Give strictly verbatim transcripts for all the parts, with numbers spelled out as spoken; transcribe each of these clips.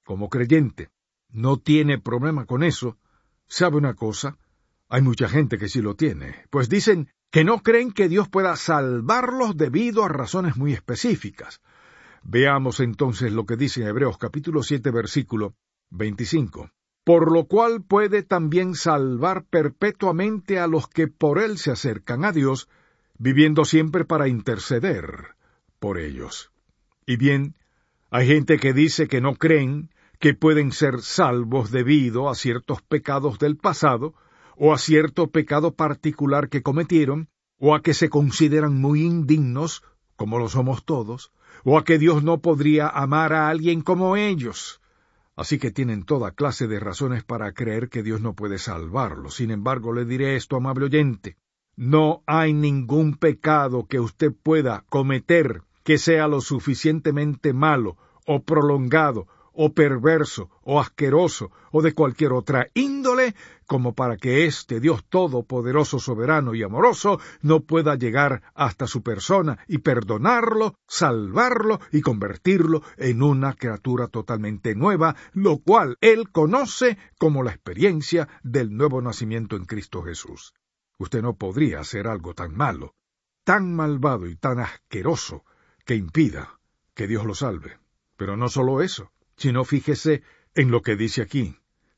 como creyente, no tiene problema con eso, ¿sabe una cosa? Hay mucha gente que sí lo tiene, pues dicen que no creen que Dios pueda salvarlos debido a razones muy específicas. Veamos entonces lo que dice en Hebreos capítulo siete, versículo veinticinco. Por lo cual puede también salvar perpetuamente a los que por él se acercan a Dios, viviendo siempre para interceder por ellos. Y bien, hay gente que dice que no creen que pueden ser salvos debido a ciertos pecados del pasado, o a cierto pecado particular que cometieron, o a que se consideran muy indignos, como lo somos todos, o a que Dios no podría amar a alguien como ellos. Así que tienen toda clase de razones para creer que Dios no puede salvarlos. Sin embargo, le diré esto, amable oyente. No hay ningún pecado que usted pueda cometer que sea lo suficientemente malo, o prolongado, o perverso, o asqueroso, o de cualquier otra índole, como para que este Dios todopoderoso, soberano y amoroso no pueda llegar hasta su persona y perdonarlo, salvarlo y convertirlo en una criatura totalmente nueva, lo cual él conoce como la experiencia del nuevo nacimiento en Cristo Jesús. Usted no podría hacer algo tan malo, tan malvado y tan asqueroso que impida que Dios lo salve. Pero no solo eso, sino fíjese en lo que dice aquí,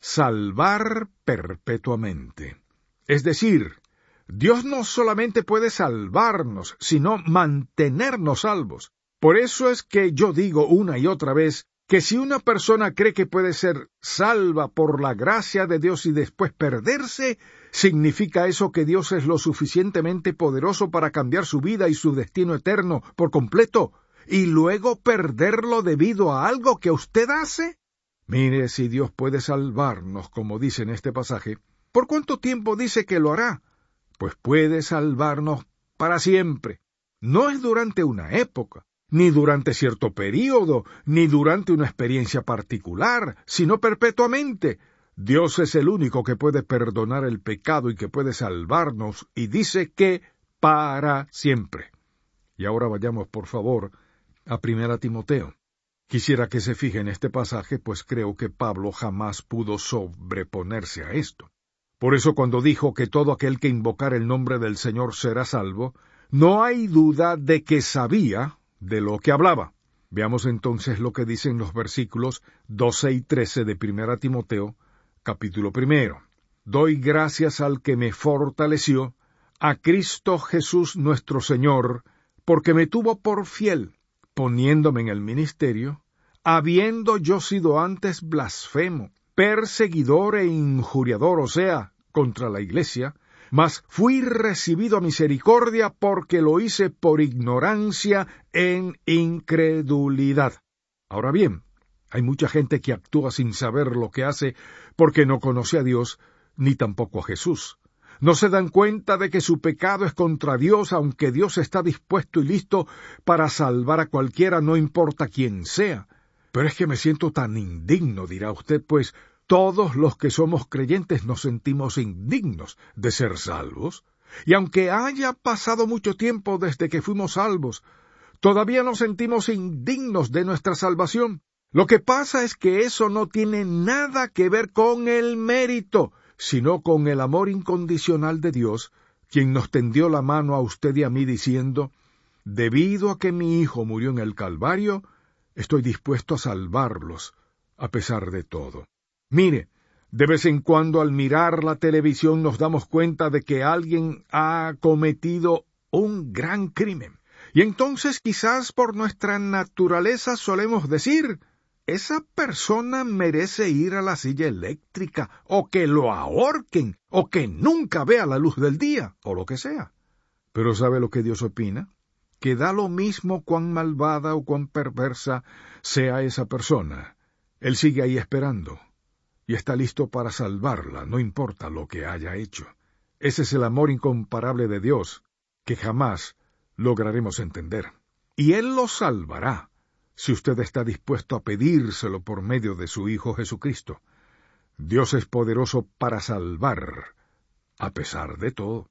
salvar perpetuamente. Es decir, Dios no solamente puede salvarnos, sino mantenernos salvos. Por eso es que yo digo una y otra vez que si una persona cree que puede ser salva por la gracia de Dios y después perderse, ¿significa eso que Dios es lo suficientemente poderoso para cambiar su vida y su destino eterno por completo, y luego perderlo debido a algo que usted hace? Mire, si Dios puede salvarnos, como dice en este pasaje, ¿por cuánto tiempo dice que lo hará? Pues puede salvarnos para siempre. No es durante una época, ni durante cierto período, ni durante una experiencia particular, sino perpetuamente. Dios es el único que puede perdonar el pecado y que puede salvarnos, y dice que para siempre. Y ahora vayamos, por favor, a Primera Timoteo. Quisiera que se fije en este pasaje, pues creo que Pablo jamás pudo sobreponerse a esto. Por eso cuando dijo que todo aquel que invocar el nombre del Señor será salvo, no hay duda de que sabía de lo que hablaba. Veamos entonces lo que dicen los versículos doce y trece de Primera Timoteo, capítulo primero. Doy gracias al que me fortaleció, a Cristo Jesús nuestro Señor, porque me tuvo por fiel, poniéndome en el ministerio, habiendo yo sido antes blasfemo, perseguidor e injuriador, o sea, contra la iglesia, mas fui recibido a misericordia porque lo hice por ignorancia en incredulidad. Ahora bien, hay mucha gente que actúa sin saber lo que hace porque no conoce a Dios ni tampoco a Jesús. No se dan cuenta de que su pecado es contra Dios, aunque Dios está dispuesto y listo para salvar a cualquiera, no importa quién sea. Pero es que me siento tan indigno, dirá usted, pues todos los que somos creyentes nos sentimos indignos de ser salvos. Y aunque haya pasado mucho tiempo desde que fuimos salvos, todavía nos sentimos indignos de nuestra salvación. Lo que pasa es que eso no tiene nada que ver con el mérito, sino con el amor incondicional de Dios, quien nos tendió la mano a usted y a mí diciendo, debido a que mi hijo murió en el Calvario, estoy dispuesto a salvarlos, a pesar de todo. Mire, de vez en cuando al mirar la televisión nos damos cuenta de que alguien ha cometido un gran crimen. Y entonces quizás por nuestra naturaleza solemos decir, esa persona merece ir a la silla eléctrica, o que lo ahorquen, o que nunca vea la luz del día, o lo que sea. Pero ¿sabe lo que Dios opina? Que da lo mismo cuán malvada o cuán perversa sea esa persona. Él sigue ahí esperando, y está listo para salvarla, no importa lo que haya hecho. Ese es el amor incomparable de Dios, que jamás lograremos entender. Y Él lo salvará, si usted está dispuesto a pedírselo por medio de su Hijo Jesucristo. Dios es poderoso para salvar, a pesar de todo.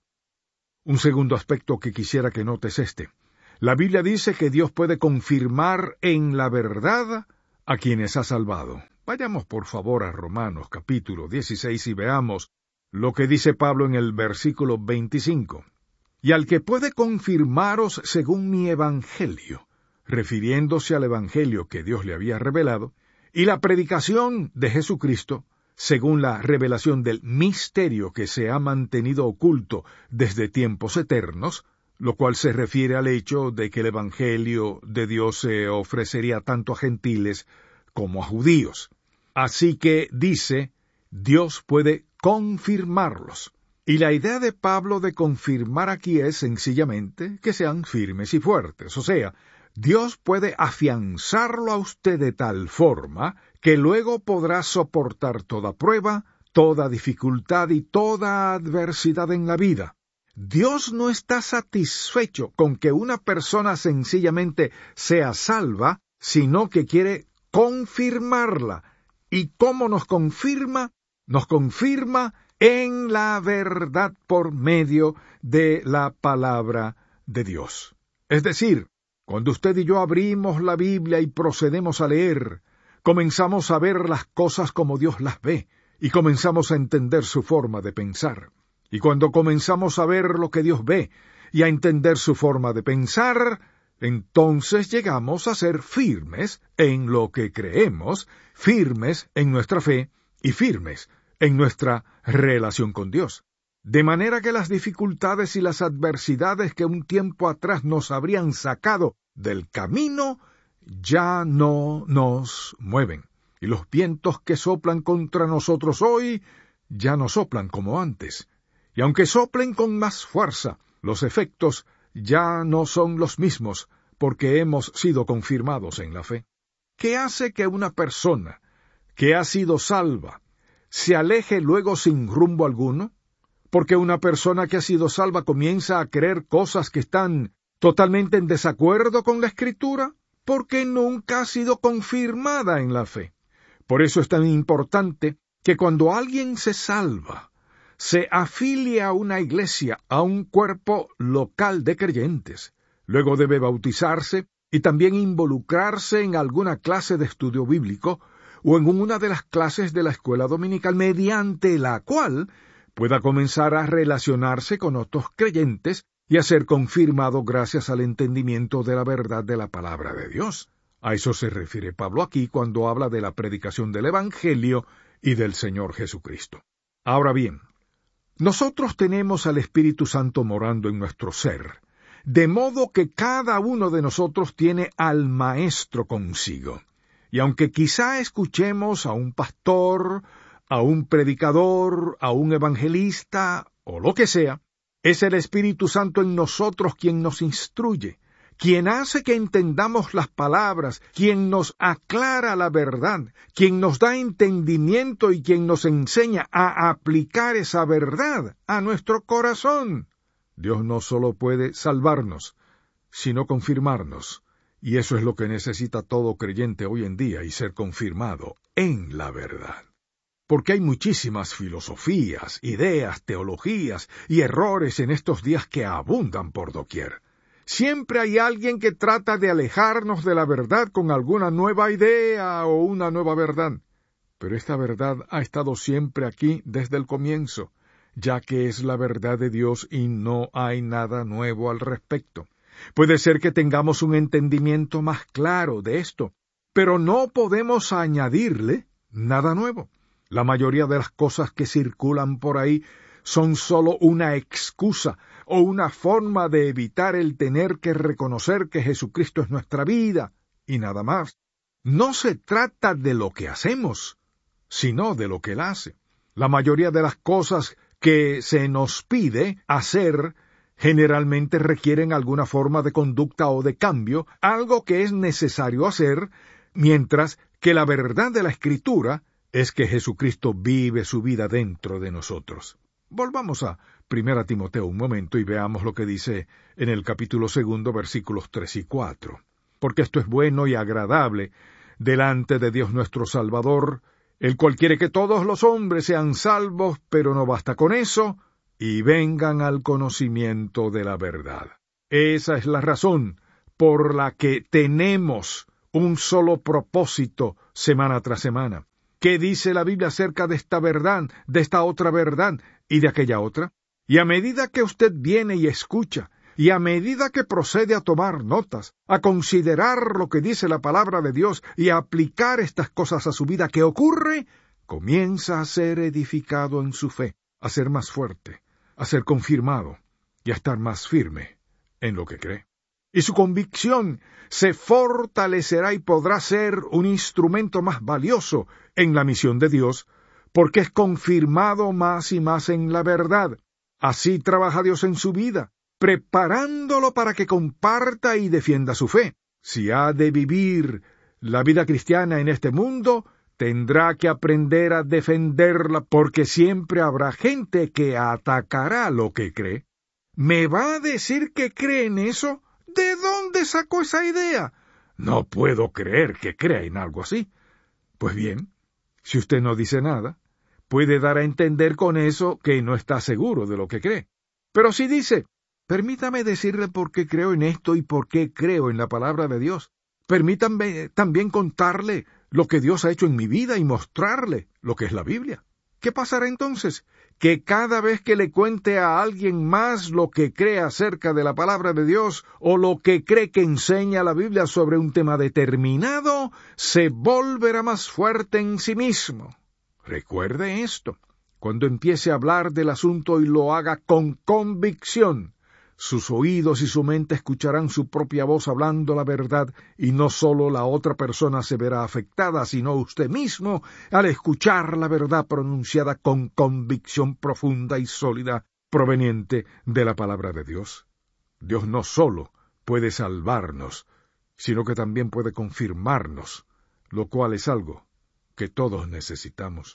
Un segundo aspecto que quisiera que notes este. La Biblia dice que Dios puede confirmar en la verdad a quienes ha salvado. Vayamos por favor a Romanos capítulo dieciséis y veamos lo que dice Pablo en el versículo veinticinco. Y al que puede confirmaros según mi evangelio, refiriéndose al evangelio que Dios le había revelado, y la predicación de Jesucristo, según la revelación del misterio que se ha mantenido oculto desde tiempos eternos, lo cual se refiere al hecho de que el evangelio de Dios se ofrecería tanto a gentiles como a judíos. Así que dice, Dios puede confirmarlos. Y la idea de Pablo de confirmar aquí es sencillamente que sean firmes y fuertes, o sea, Dios puede afianzarlo a usted de tal forma que luego podrá soportar toda prueba, toda dificultad y toda adversidad en la vida. Dios no está satisfecho con que una persona sencillamente sea salva, sino que quiere confirmarla. ¿Y cómo nos confirma? Nos confirma en la verdad por medio de la palabra de Dios. Es decir, cuando usted y yo abrimos la Biblia y procedemos a leer, comenzamos a ver las cosas como Dios las ve, y comenzamos a entender su forma de pensar. Y cuando comenzamos a ver lo que Dios ve, y a entender su forma de pensar, entonces llegamos a ser firmes en lo que creemos, firmes en nuestra fe, y firmes en nuestra relación con Dios. De manera que las dificultades y las adversidades que un tiempo atrás nos habrían sacado del camino, ya no nos mueven. Y los vientos que soplan contra nosotros hoy, ya no soplan como antes. Y aunque soplen con más fuerza, los efectos ya no son los mismos, porque hemos sido confirmados en la fe. ¿Qué hace que una persona que ha sido salva se aleje luego sin rumbo alguno? Porque una persona que ha sido salva comienza a creer cosas que están totalmente en desacuerdo con la Escritura, porque nunca ha sido confirmada en la fe. Por eso es tan importante que cuando alguien se salva, se afilie a una iglesia, a un cuerpo local de creyentes. Luego debe bautizarse y también involucrarse en alguna clase de estudio bíblico o en una de las clases de la escuela dominical, mediante la cual pueda comenzar a relacionarse con otros creyentes y a ser confirmado gracias al entendimiento de la verdad de la palabra de Dios. A eso se refiere Pablo aquí cuando habla de la predicación del Evangelio y del Señor Jesucristo. Ahora bien, nosotros tenemos al Espíritu Santo morando en nuestro ser, de modo que cada uno de nosotros tiene al Maestro consigo. Y aunque quizá escuchemos a un pastor, a un predicador, a un evangelista, o lo que sea, es el Espíritu Santo en nosotros quien nos instruye, quien hace que entendamos las palabras, quien nos aclara la verdad, quien nos da entendimiento y quien nos enseña a aplicar esa verdad a nuestro corazón. Dios no solo puede salvarnos, sino confirmarnos, y eso es lo que necesita todo creyente hoy en día, y ser confirmado en la verdad. Porque hay muchísimas filosofías, ideas, teologías y errores en estos días que abundan por doquier. Siempre hay alguien que trata de alejarnos de la verdad con alguna nueva idea o una nueva verdad. Pero esta verdad ha estado siempre aquí desde el comienzo, ya que es la verdad de Dios y no hay nada nuevo al respecto. Puede ser que tengamos un entendimiento más claro de esto, pero no podemos añadirle nada nuevo. La mayoría de las cosas que circulan por ahí son solo una excusa o una forma de evitar el tener que reconocer que Jesucristo es nuestra vida, y nada más. No se trata de lo que hacemos, sino de lo que Él hace. La mayoría de las cosas que se nos pide hacer generalmente requieren alguna forma de conducta o de cambio, algo que es necesario hacer, mientras que la verdad de la Escritura es que Jesucristo vive su vida dentro de nosotros. Volvamos a Primera Timoteo un momento y veamos lo que dice en el capítulo segundo, versículos tres y cuatro. Porque esto es bueno y agradable delante de Dios nuestro Salvador, el cual quiere que todos los hombres sean salvos, pero no basta con eso, y vengan al conocimiento de la verdad. Esa es la razón por la que tenemos un solo propósito semana tras semana. ¿Qué dice la Biblia acerca de esta verdad, de esta otra verdad y de aquella otra? Y a medida que usted viene y escucha, y a medida que procede a tomar notas, a considerar lo que dice la palabra de Dios y a aplicar estas cosas a su vida, ¿qué ocurre? Comienza a ser edificado en su fe, a ser más fuerte, a ser confirmado y a estar más firme en lo que cree. Y su convicción se fortalecerá y podrá ser un instrumento más valioso en la misión de Dios, porque es confirmado más y más en la verdad. Así trabaja Dios en su vida, preparándolo para que comparta y defienda su fe. Si ha de vivir la vida cristiana en este mundo, tendrá que aprender a defenderla, porque siempre habrá gente que atacará lo que cree. ¿Me va a decir que cree en eso? ¿De dónde sacó esa idea? No puedo creer que crea en algo así. Pues bien, si usted no dice nada, puede dar a entender con eso que no está seguro de lo que cree. Pero si dice, permítame decirle por qué creo en esto y por qué creo en la palabra de Dios. Permítanme también contarle lo que Dios ha hecho en mi vida y mostrarle lo que es la Biblia. ¿Qué pasará entonces? Que cada vez que le cuente a alguien más lo que cree acerca de la palabra de Dios o lo que cree que enseña la Biblia sobre un tema determinado, se volverá más fuerte en sí mismo. Recuerde esto, cuando empiece a hablar del asunto y lo haga con convicción, sus oídos y su mente escucharán su propia voz hablando la verdad, y no solo la otra persona se verá afectada, sino usted mismo, al escuchar la verdad pronunciada con convicción profunda y sólida, proveniente de la palabra de Dios. Dios no solo puede salvarnos, sino que también puede confirmarnos, lo cual es algo que todos necesitamos.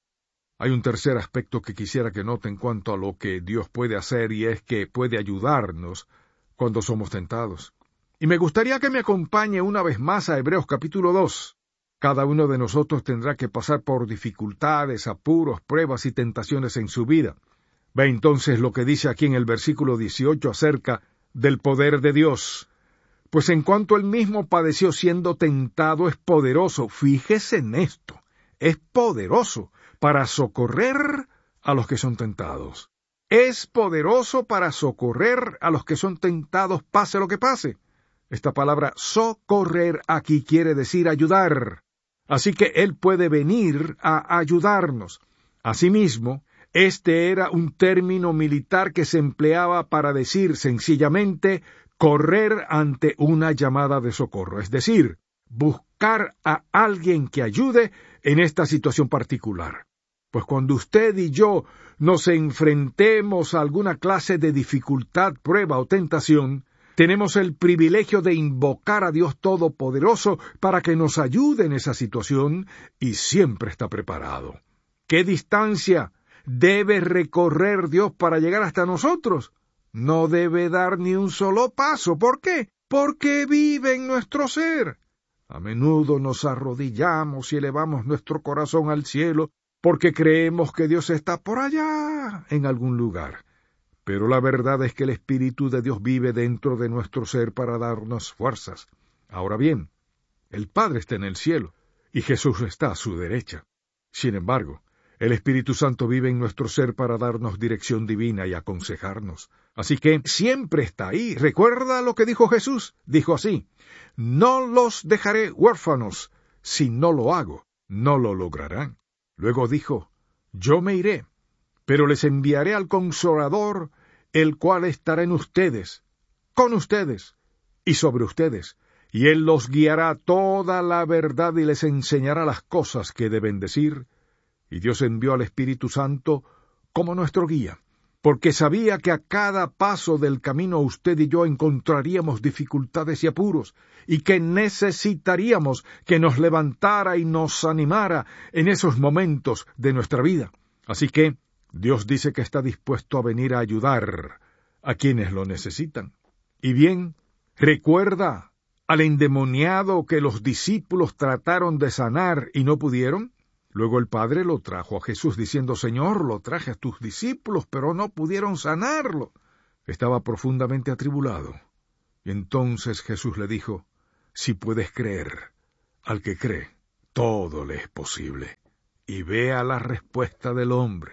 Hay un tercer aspecto que quisiera que note en cuanto a lo que Dios puede hacer, y es que puede ayudarnos cuando somos tentados. Y me gustaría que me acompañe una vez más a Hebreos capítulo dos. Cada uno de nosotros tendrá que pasar por dificultades, apuros, pruebas y tentaciones en su vida. Ve entonces lo que dice aquí en el versículo dieciocho acerca del poder de Dios. Pues en cuanto él mismo padeció siendo tentado, es poderoso. Fíjese en esto. Es poderoso para socorrer a los que son tentados. Es poderoso para socorrer a los que son tentados, pase lo que pase. Esta palabra socorrer aquí quiere decir ayudar. Así que Él puede venir a ayudarnos. Asimismo, este era un término militar que se empleaba para decir sencillamente correr ante una llamada de socorro, es decir, buscar a alguien que ayude en esta situación particular. Pues cuando usted y yo nos enfrentemos a alguna clase de dificultad, prueba o tentación, tenemos el privilegio de invocar a Dios Todopoderoso para que nos ayude en esa situación, y siempre está preparado. ¿Qué distancia debe recorrer Dios para llegar hasta nosotros? No debe dar ni un solo paso. ¿Por qué? Porque vive en nuestro ser. A menudo nos arrodillamos y elevamos nuestro corazón al cielo porque creemos que Dios está por allá, en algún lugar. Pero la verdad es que el Espíritu de Dios vive dentro de nuestro ser para darnos fuerzas. Ahora bien, el Padre está en el cielo y Jesús está a su derecha. Sin embargo, el Espíritu Santo vive en nuestro ser para darnos dirección divina y aconsejarnos. Así que siempre está ahí. ¿Recuerda lo que dijo Jesús? Dijo así: no los dejaré huérfanos. Si no lo hago, no lo lograrán. Luego dijo: yo me iré, pero les enviaré al Consolador, el cual estará en ustedes, con ustedes y sobre ustedes, y Él los guiará a toda la verdad y les enseñará las cosas que deben decir. Y Dios envió al Espíritu Santo como nuestro guía, porque sabía que a cada paso del camino usted y yo encontraríamos dificultades y apuros, y que necesitaríamos que nos levantara y nos animara en esos momentos de nuestra vida. Así que Dios dice que está dispuesto a venir a ayudar a quienes lo necesitan. Y bien, ¿recuerda al endemoniado que los discípulos trataron de sanar y no pudieron? Luego el Padre lo trajo a Jesús diciendo: Señor, lo traje a tus discípulos, pero no pudieron sanarlo. Estaba profundamente atribulado. Y entonces Jesús le dijo: si puedes creer, al que cree, todo le es posible. y vea la respuesta del hombre: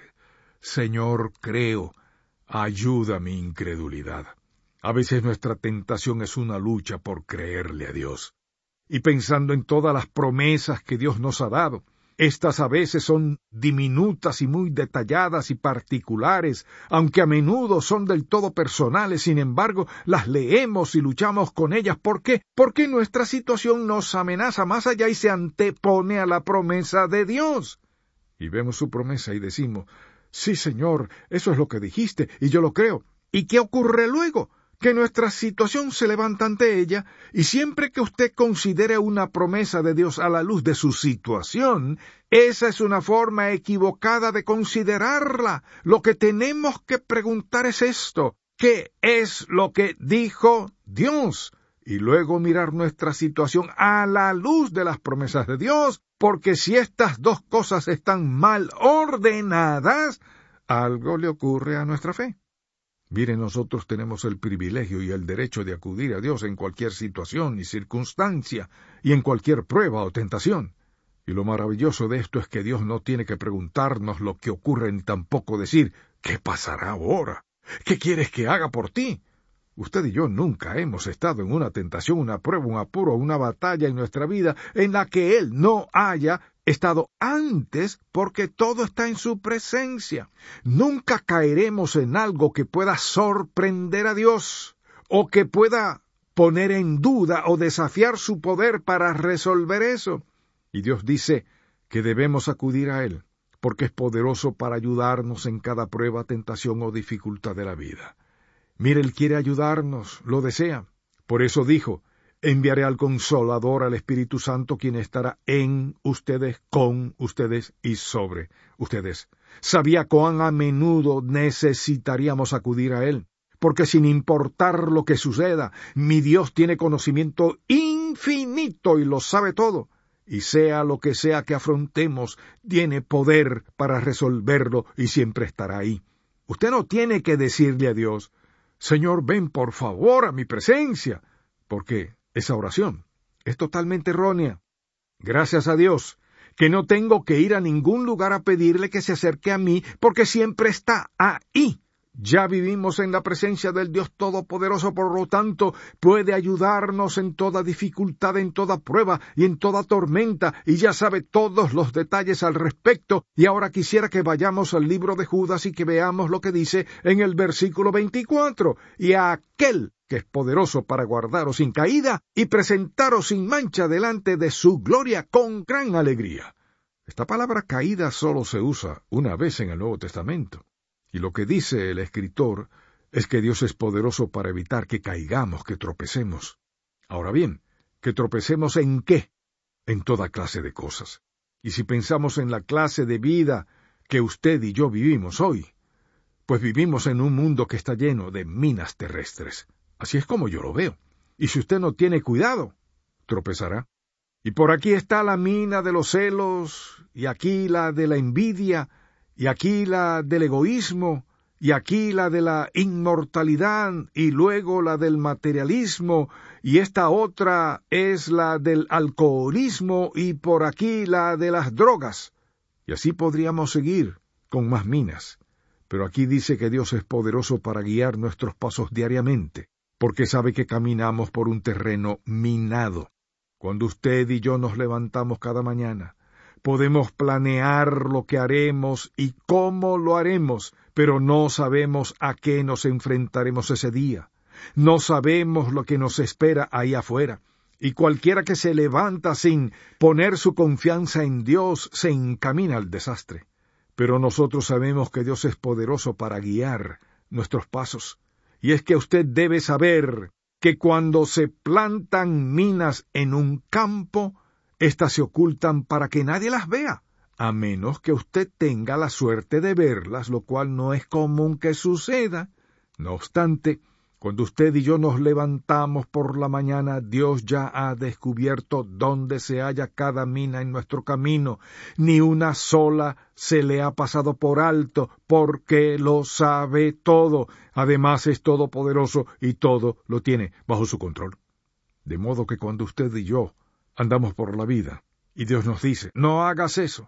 Señor, creo, ayuda mi incredulidad. A veces nuestra tentación es una lucha por creerle a Dios. Y pensando en todas las promesas que Dios nos ha dado, estas a veces son diminutas y muy detalladas y particulares, aunque a menudo son del todo personales. Sin embargo, las leemos y luchamos con ellas. ¿Por qué? Porque nuestra situación nos amenaza más allá y se antepone a la promesa de Dios. Y vemos su promesa y decimos: sí, Señor, eso es lo que dijiste, y yo lo creo. ¿Y qué ocurre luego? Que nuestra situación se levanta ante ella, y siempre que usted considere una promesa de Dios a la luz de su situación, esa es una forma equivocada de considerarla. Lo que tenemos que preguntar es esto: ¿qué es lo que dijo Dios? Y luego mirar nuestra situación a la luz de las promesas de Dios, porque si estas dos cosas están mal ordenadas, algo le ocurre a nuestra fe. Miren, nosotros tenemos el privilegio y el derecho de acudir a Dios en cualquier situación y circunstancia, y en cualquier prueba o tentación. Y lo maravilloso de esto es que Dios no tiene que preguntarnos lo que ocurre ni tampoco decir: ¿qué pasará ahora? ¿Qué quieres que haga por ti? Usted y yo nunca hemos estado en una tentación, una prueba, un apuro, una batalla en nuestra vida en la que Él no haya estado antes, porque todo está en su presencia. Nunca caeremos en algo que pueda sorprender a Dios, o que pueda poner en duda o desafiar su poder para resolver eso. Y Dios dice que debemos acudir a Él, porque es poderoso para ayudarnos en cada prueba, tentación o dificultad de la vida. Mire, Él quiere ayudarnos, lo desea. Por eso dijo: enviaré al Consolador, al Espíritu Santo, quien estará en ustedes, con ustedes y sobre ustedes. Sabía cuán a menudo necesitaríamos acudir a Él, porque sin importar lo que suceda, mi Dios tiene conocimiento infinito y lo sabe todo. Y sea lo que sea que afrontemos, tiene poder para resolverlo y siempre estará ahí. Usted no tiene que decirle a Dios: Señor, ven por favor a mi presencia, porque esa oración es totalmente errónea. Gracias a Dios que no tengo que ir a ningún lugar a pedirle que se acerque a mí, porque siempre está ahí. Ya vivimos en la presencia del Dios Todopoderoso, por lo tanto, puede ayudarnos en toda dificultad, en toda prueba y en toda tormenta, y ya sabe todos los detalles al respecto. Y ahora quisiera que vayamos al libro de Judas y que veamos lo que dice en el versículo veinticuatro. Y a aquel que es poderoso para guardaros sin caída y presentaros sin mancha delante de su gloria con gran alegría. Esta palabra caída solo se usa una vez en el Nuevo Testamento. Y lo que dice el escritor es que Dios es poderoso para evitar que caigamos, que tropecemos. Ahora bien, ¿que tropecemos en qué? En toda clase de cosas. Y si pensamos en la clase de vida que usted y yo vivimos hoy, pues vivimos en un mundo que está lleno de minas terrestres. Así es como yo lo veo. Y si usted no tiene cuidado, tropezará. Y por aquí está la mina de los celos, y aquí la de la envidia, y aquí la del egoísmo, y aquí la de la inmortalidad, y luego la del materialismo, y esta otra es la del alcoholismo, y por aquí la de las drogas. Y así podríamos seguir con más minas. Pero aquí dice que Dios es poderoso para guiar nuestros pasos diariamente, porque sabe que caminamos por un terreno minado. Cuando usted y yo nos levantamos cada mañana, podemos planear lo que haremos y cómo lo haremos, pero no sabemos a qué nos enfrentaremos ese día. No sabemos lo que nos espera ahí afuera. Y cualquiera que se levanta sin poner su confianza en Dios se encamina al desastre. Pero nosotros sabemos que Dios es poderoso para guiar nuestros pasos. Y es que usted debe saber que cuando se plantan minas en un campo, éstas se ocultan para que nadie las vea, a menos que usted tenga la suerte de verlas, lo cual no es común que suceda. No obstante, cuando usted y yo nos levantamos por la mañana, Dios ya ha descubierto dónde se halla cada mina en nuestro camino. Ni una sola se le ha pasado por alto, porque lo sabe todo. Además es todopoderoso y todo lo tiene bajo su control. De modo que cuando usted y yo andamos por la vida, y Dios nos dice: no hagas eso,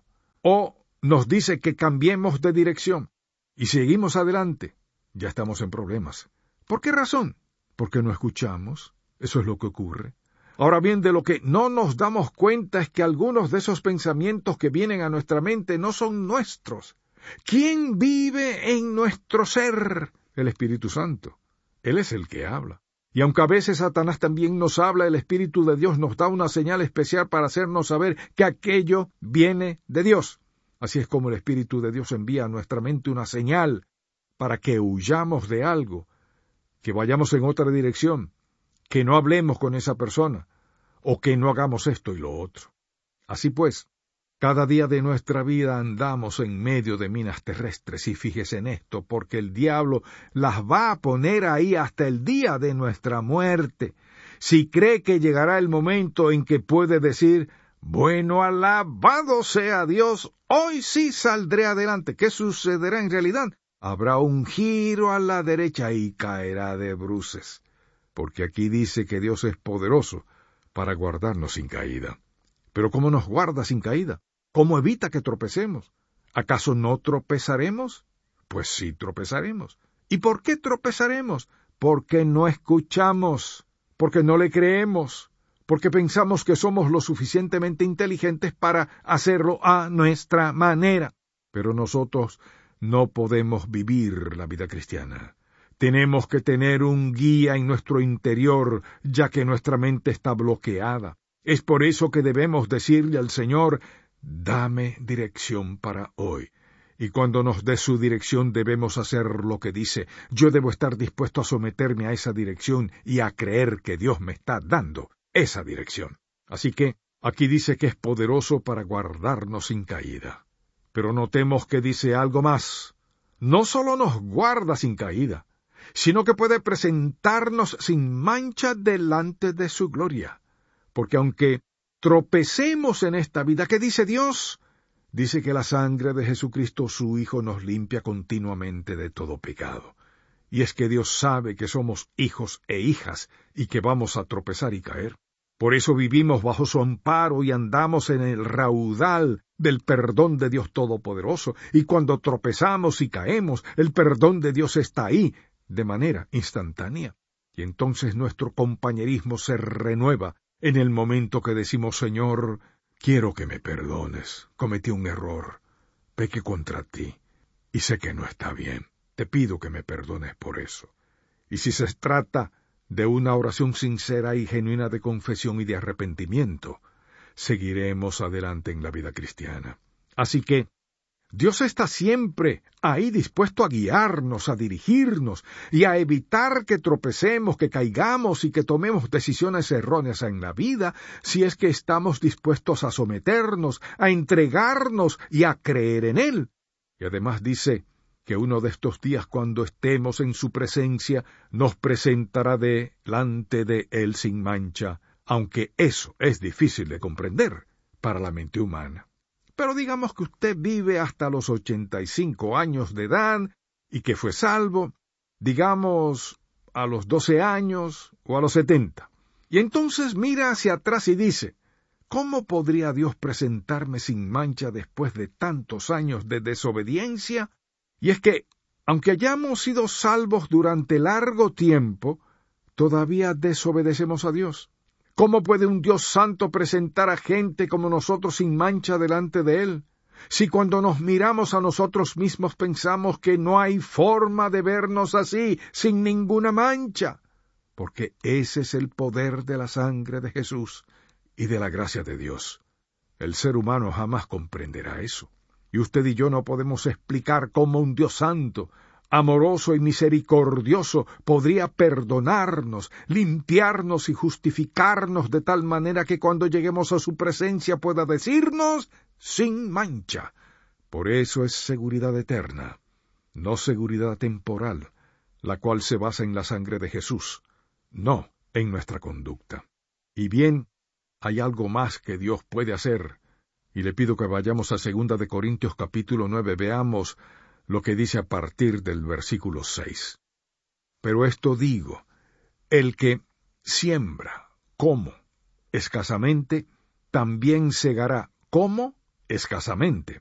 o nos dice que cambiemos de dirección y seguimos adelante, ya estamos en problemas. ¿Por qué razón? Porque no escuchamos. Eso es lo que ocurre. Ahora bien, de lo que no nos damos cuenta es que algunos de esos pensamientos que vienen a nuestra mente no son nuestros. ¿Quién vive en nuestro ser? El Espíritu Santo. Él es el que habla. Y aunque a veces Satanás también nos habla, el Espíritu de Dios nos da una señal especial para hacernos saber que aquello viene de Dios. Así es como el Espíritu de Dios envía a nuestra mente una señal para que huyamos de algo, que vayamos en otra dirección, que no hablemos con esa persona, o que no hagamos esto y lo otro. Así pues, cada día de nuestra vida andamos en medio de minas terrestres, y fíjese en esto, porque el diablo las va a poner ahí hasta el día de nuestra muerte. Si cree que llegará el momento en que puede decir, bueno, alabado sea Dios, hoy sí saldré adelante, ¿qué sucederá en realidad? Habrá un giro a la derecha y caerá de bruces, porque aquí dice que Dios es poderoso para guardarnos sin caída. Pero ¿cómo nos guarda sin caída? ¿Cómo evita que tropecemos? ¿Acaso no tropezaremos? Pues sí tropezaremos. ¿Y por qué tropezaremos? Porque no escuchamos, porque no le creemos, porque pensamos que somos lo suficientemente inteligentes para hacerlo a nuestra manera. Pero nosotros no podemos vivir la vida cristiana. Tenemos que tener un guía en nuestro interior, ya que nuestra mente está bloqueada. Es por eso que debemos decirle al Señor, dame dirección para hoy. Y cuando nos dé su dirección debemos hacer lo que dice. Yo debo estar dispuesto a someterme a esa dirección y a creer que Dios me está dando esa dirección. Así que aquí dice que es poderoso para guardarnos sin caída. Pero notemos que dice algo más. No solo nos guarda sin caída, sino que puede presentarnos sin mancha delante de su gloria. Porque aunque tropecemos en esta vida, ¿qué dice Dios? Dice que la sangre de Jesucristo, su Hijo, nos limpia continuamente de todo pecado. Y es que Dios sabe que somos hijos e hijas y que vamos a tropezar y caer. Por eso vivimos bajo su amparo y andamos en el raudal del perdón de Dios Todopoderoso. Y cuando tropezamos y caemos, el perdón de Dios está ahí, de manera instantánea. Y entonces nuestro compañerismo se renueva en el momento que decimos, Señor, quiero que me perdones, cometí un error, pequé contra ti, y sé que no está bien, te pido que me perdones por eso. Y si se trata de una oración sincera y genuina de confesión y de arrepentimiento, seguiremos adelante en la vida cristiana. Así que, Dios está siempre ahí dispuesto a guiarnos, a dirigirnos y a evitar que tropecemos, que caigamos y que tomemos decisiones erróneas en la vida, si es que estamos dispuestos a someternos, a entregarnos y a creer en Él. Y además dice que uno de estos días, cuando estemos en su presencia, nos presentará delante de Él sin mancha, aunque eso es difícil de comprender para la mente humana. Pero digamos que usted vive hasta los ochenta y cinco años de edad y que fue salvo, digamos, a los doce años o a los setenta. Y entonces mira hacia atrás y dice, ¿cómo podría Dios presentarme sin mancha después de tantos años de desobediencia? Y es que, aunque hayamos sido salvos durante largo tiempo, todavía desobedecemos a Dios. ¿Cómo puede un Dios santo presentar a gente como nosotros sin mancha delante de Él? Si cuando nos miramos a nosotros mismos pensamos que no hay forma de vernos así, sin ninguna mancha. Porque ese es el poder de la sangre de Jesús y de la gracia de Dios. El ser humano jamás comprenderá eso. Y usted y yo no podemos explicar cómo un Dios santo, amoroso y misericordioso, podría perdonarnos, limpiarnos y justificarnos de tal manera que cuando lleguemos a su presencia pueda decirnos sin mancha. Por eso es seguridad eterna, no seguridad temporal, la cual se basa en la sangre de Jesús, no en nuestra conducta. Y bien, hay algo más que Dios puede hacer, y le pido que vayamos a segunda de Corintios capítulo nueve, veamos lo que dice a partir del versículo seis. Pero esto digo, el que siembra como escasamente, también segará como escasamente.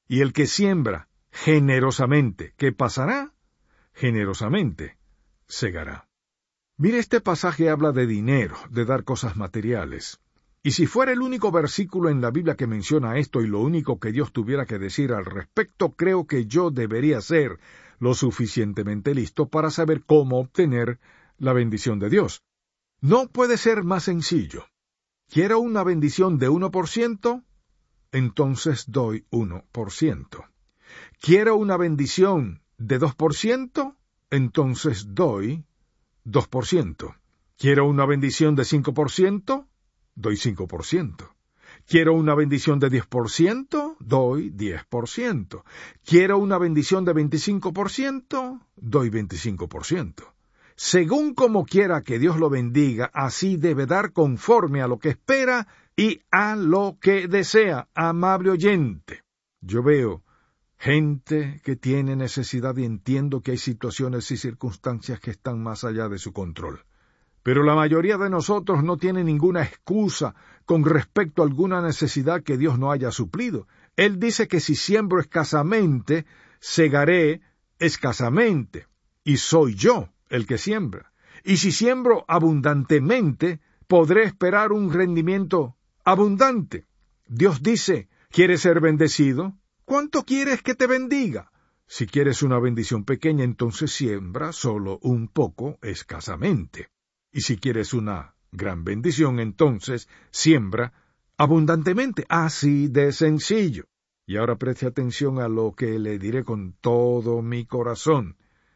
Y el que siembra generosamente, ¿qué pasará? Generosamente segará. Mire, este pasaje habla de dinero, de dar cosas materiales. Y si fuera el único versículo en la Biblia que menciona esto y lo único que Dios tuviera que decir al respecto, creo que yo debería ser lo suficientemente listo para saber cómo obtener la bendición de Dios. No puede ser más sencillo. ¿Quiero una bendición de uno por ciento? Entonces doy uno por ciento. ¿Quiero una bendición de dos por ciento? Entonces doy dos por ciento. ¿Quiero una bendición de cinco por ciento? Doy cinco por ciento. ¿Quiero una bendición de diez por ciento? Doy diez por ciento. ¿Quiero una bendición de veinticinco por ciento? Doy veinticinco por ciento. Según como quiera que Dios lo bendiga, así debe dar conforme a lo que espera y a lo que desea, amable oyente. Yo veo gente que tiene necesidad y entiendo que hay situaciones y circunstancias que están más allá de su control. Pero la mayoría de nosotros no tiene ninguna excusa con respecto a alguna necesidad que Dios no haya suplido. Él dice que si siembro escasamente, segaré escasamente, y soy yo el que siembra. Y si siembro abundantemente, podré esperar un rendimiento abundante. Dios dice, ¿quieres ser bendecido? ¿Cuánto quieres que te bendiga? Si quieres una bendición pequeña, entonces siembra solo un poco escasamente. Y si quieres una gran bendición, entonces siembra abundantemente. Así de sencillo. Y ahora preste atención a lo que le diré con todo mi corazón.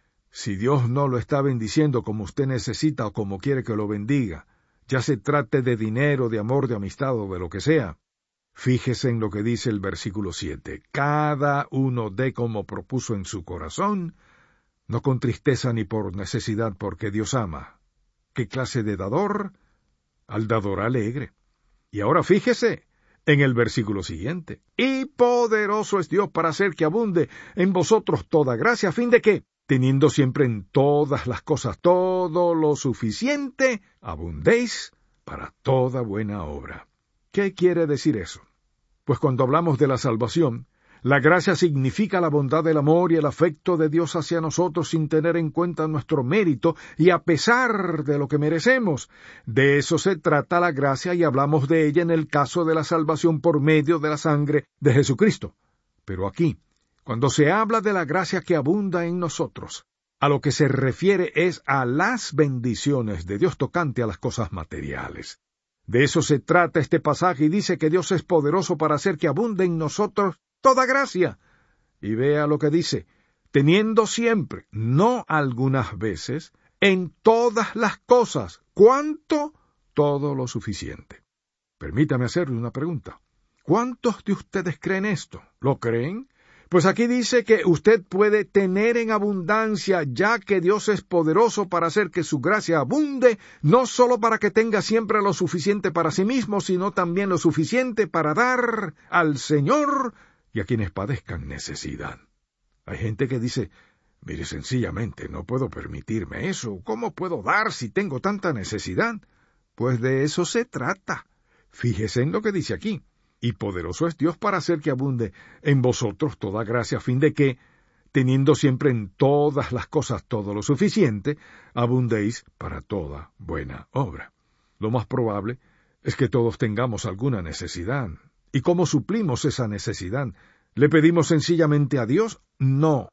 Si Dios no lo está bendiciendo como usted necesita o como quiere que lo bendiga, ya se trate de dinero, de amor, de amistad o de lo que sea, fíjese en lo que dice el versículo siete. Cada uno dé como propuso en su corazón, no con tristeza ni por necesidad, porque Dios ama. ¿Qué clase de dador? Al dador alegre. Y ahora fíjese en el versículo siguiente. Y poderoso es Dios para hacer que abunde en vosotros toda gracia, a fin de que, teniendo siempre en todas las cosas todo lo suficiente, abundéis para toda buena obra. ¿Qué quiere decir eso? Pues cuando hablamos de la salvación, la gracia significa la bondad del amor y el afecto de Dios hacia nosotros sin tener en cuenta nuestro mérito y a pesar de lo que merecemos. De eso se trata la gracia y hablamos de ella en el caso de la salvación por medio de la sangre de Jesucristo. Pero aquí, cuando se habla de la gracia que abunda en nosotros, a lo que se refiere es a las bendiciones de Dios tocante a las cosas materiales. De eso se trata este pasaje y dice que Dios es poderoso para hacer que abunde en nosotros toda gracia. Y vea lo que dice, teniendo siempre, no algunas veces, en todas las cosas. ¿Cuánto? Todo lo suficiente. Permítame hacerle una pregunta. ¿Cuántos de ustedes creen esto? ¿Lo creen? Pues aquí dice que usted puede tener en abundancia, ya que Dios es poderoso para hacer que su gracia abunde, no solo para que tenga siempre lo suficiente para sí mismo, sino también lo suficiente para dar al Señor y a quienes padezcan necesidad. Hay gente que dice, mire, sencillamente no puedo permitirme eso. ¿Cómo puedo dar si tengo tanta necesidad? Pues de eso se trata. Fíjese en lo que dice aquí. Y poderoso es Dios para hacer que abunde en vosotros toda gracia, a fin de que, teniendo siempre en todas las cosas todo lo suficiente, abundéis para toda buena obra. Lo más probable es que todos tengamos alguna necesidad. ¿Y cómo suplimos esa necesidad? ¿Le pedimos sencillamente a Dios? No,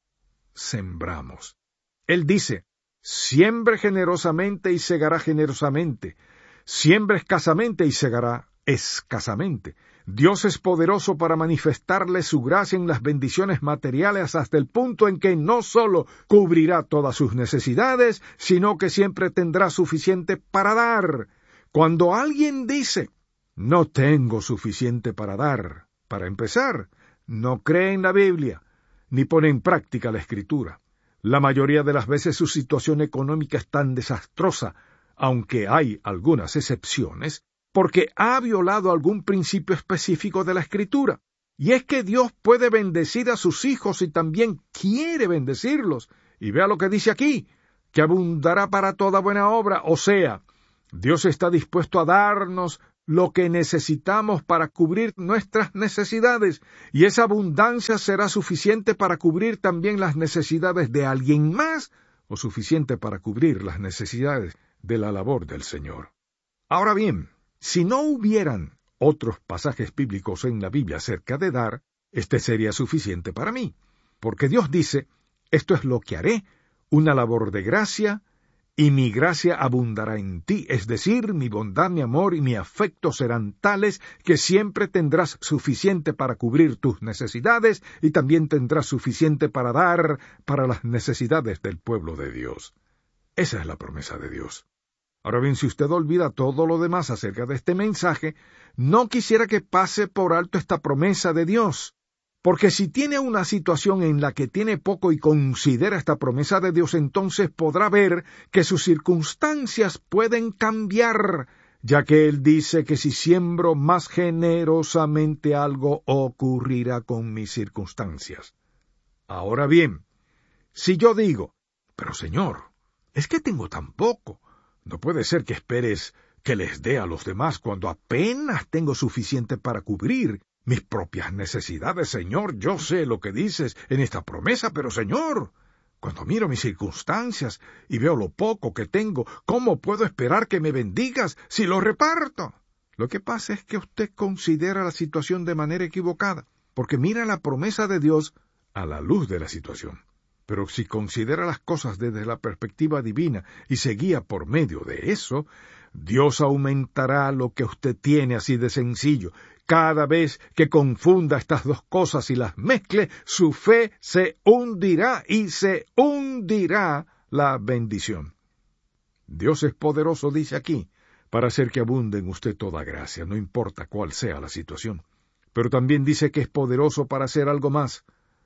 sembramos. Él dice, siembre generosamente y segará generosamente. Siembre escasamente y segará escasamente. Dios es poderoso para manifestarle su gracia en las bendiciones materiales hasta el punto en que no solo cubrirá todas sus necesidades, sino que siempre tendrá suficiente para dar. Cuando alguien dice, no tengo suficiente para dar, para empezar, no cree en la Biblia, ni pone en práctica la Escritura. La mayoría de las veces su situación económica es tan desastrosa, aunque hay algunas excepciones, porque ha violado algún principio específico de la Escritura. Y es que Dios puede bendecir a sus hijos y también quiere bendecirlos. Y vea lo que dice aquí, que abundará para toda buena obra. O sea, Dios está dispuesto a darnos lo que necesitamos para cubrir nuestras necesidades, y esa abundancia será suficiente para cubrir también las necesidades de alguien más, o suficiente para cubrir las necesidades de la labor del Señor. Ahora bien, si no hubieran otros pasajes bíblicos en la Biblia acerca de dar, este sería suficiente para mí, porque Dios dice, esto es lo que haré, una labor de gracia, y mi gracia abundará en ti, es decir, mi bondad, mi amor y mi afecto serán tales que siempre tendrás suficiente para cubrir tus necesidades y también tendrás suficiente para dar para las necesidades del pueblo de Dios. Esa es la promesa de Dios. Ahora bien, si usted olvida todo lo demás acerca de este mensaje, no quisiera que pase por alto esta promesa de Dios. Porque si tiene una situación en la que tiene poco y considera esta promesa de Dios, entonces podrá ver que sus circunstancias pueden cambiar, ya que Él dice que si siembro más generosamente algo ocurrirá con mis circunstancias. Ahora bien, si yo digo, pero Señor, es que tengo tan poco, no puede ser que esperes que les dé a los demás cuando apenas tengo suficiente para cubrir mis propias necesidades, Señor. Yo sé lo que dices en esta promesa, pero Señor, cuando miro mis circunstancias y veo lo poco que tengo, ¿cómo puedo esperar que me bendigas si lo reparto? Lo que pasa es que usted considera la situación de manera equivocada, porque mira la promesa de Dios a la luz de la situación. Pero si considera las cosas desde la perspectiva divina y se guía por medio de eso, Dios aumentará lo que usted tiene así de sencillo. Cada vez que confunda estas dos cosas y las mezcle, su fe se hundirá y se hundirá la bendición. Dios es poderoso, dice aquí, para hacer que abunde en usted toda gracia, no importa cuál sea la situación. Pero también dice que es poderoso para hacer algo más.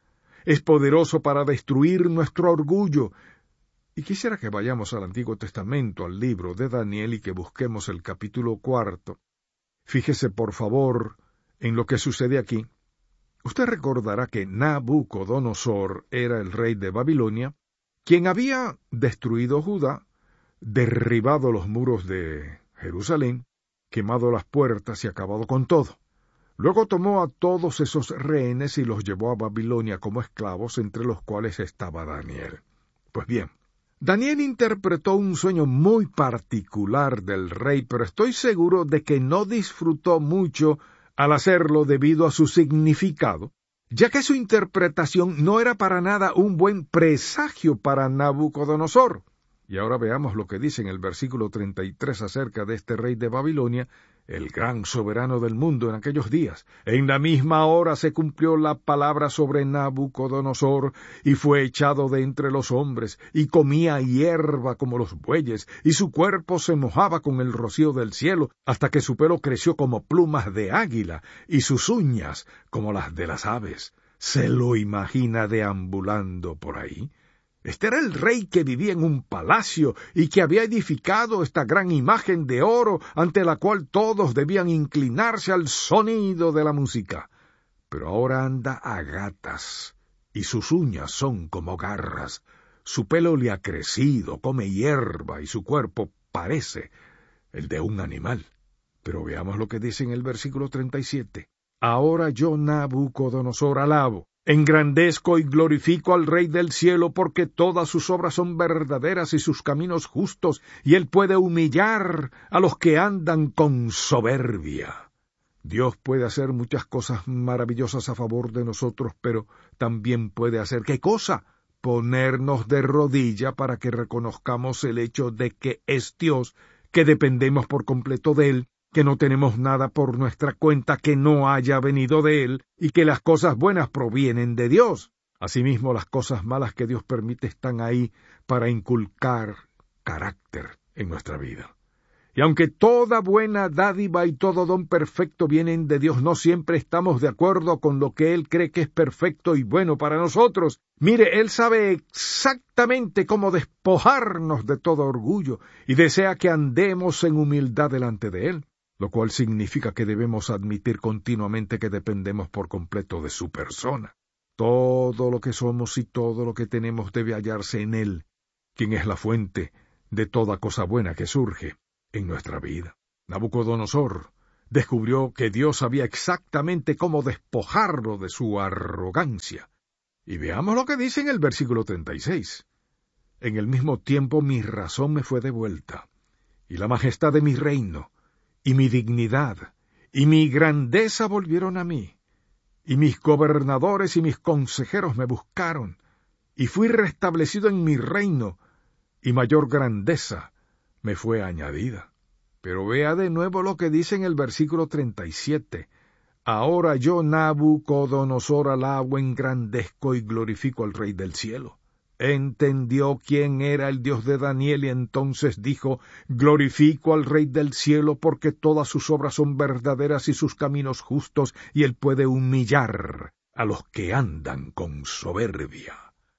Es poderoso para destruir nuestro orgullo. Y quisiera que vayamos al Antiguo Testamento, al libro de Daniel, y que busquemos el capítulo cuarto. Fíjese, por favor, en lo que sucede aquí. Usted recordará que Nabucodonosor era el rey de Babilonia, quien había destruido Judá, derribado los muros de Jerusalén, quemado las puertas y acabado con todo. Luego tomó a todos esos rehenes y los llevó a Babilonia como esclavos, entre los cuales estaba Daniel. Pues bien, Daniel interpretó un sueño muy particular del rey, pero estoy seguro de que no disfrutó mucho al hacerlo debido a su significado, ya que su interpretación no era para nada un buen presagio para Nabucodonosor. Y ahora veamos lo que dice en el versículo treinta y tres acerca de este rey de Babilonia, el gran soberano del mundo en aquellos días. En la misma hora se cumplió la palabra sobre Nabucodonosor, y fue echado de entre los hombres, y comía hierba como los bueyes, y su cuerpo se mojaba con el rocío del cielo, hasta que su pelo creció como plumas de águila, y sus uñas como las de las aves. ¿Se lo imagina deambulando por ahí? Este era el rey que vivía en un palacio y que había edificado esta gran imagen de oro ante la cual todos debían inclinarse al sonido de la música. Pero ahora anda a gatas y sus uñas son como garras. Su pelo le ha crecido, come hierba y su cuerpo parece el de un animal. Pero veamos lo que dice en el versículo treinta y siete. Ahora yo, Nabucodonosor, alabo, engrandezco y glorifico al Rey del cielo, porque todas sus obras son verdaderas y sus caminos justos, y él puede humillar a los que andan con soberbia. Dios puede hacer muchas cosas maravillosas a favor de nosotros, pero también puede hacer ¿qué cosa? Ponernos de rodilla para que reconozcamos el hecho de que es Dios, que dependemos por completo de Él, que no tenemos nada por nuestra cuenta que no haya venido de Él, y que las cosas buenas provienen de Dios. Asimismo, las cosas malas que Dios permite están ahí para inculcar carácter en nuestra vida. Y aunque toda buena dádiva y todo don perfecto vienen de Dios, no siempre estamos de acuerdo con lo que Él cree que es perfecto y bueno para nosotros. Mire, Él sabe exactamente cómo despojarnos de todo orgullo y desea que andemos en humildad delante de Él, lo cual significa que debemos admitir continuamente que dependemos por completo de su persona. Todo lo que somos y todo lo que tenemos debe hallarse en Él, quien es la fuente de toda cosa buena que surge en nuestra vida. Nabucodonosor descubrió que Dios sabía exactamente cómo despojarlo de su arrogancia. Y veamos lo que dice en el versículo treinta y seis. En el mismo tiempo mi razón me fue devuelta, y la majestad de mi reino, y mi dignidad, y mi grandeza volvieron a mí, y mis gobernadores y mis consejeros me buscaron, y fui restablecido en mi reino, y mayor grandeza me fue añadida. Pero vea de nuevo lo que dice en el versículo treinta y siete. Ahora yo, Nabucodonosor, alabo, engrandezco y glorifico al Rey del cielo. Entendió quién era el Dios de Daniel y entonces dijo, glorifico al Rey del cielo porque todas sus obras son verdaderas y sus caminos justos, y él puede humillar a los que andan con soberbia.